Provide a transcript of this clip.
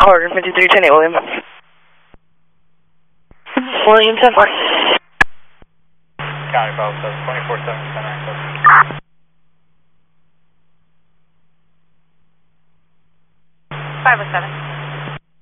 Order 5310 William. William 10-4. County File 7, 24/7, center access. 507.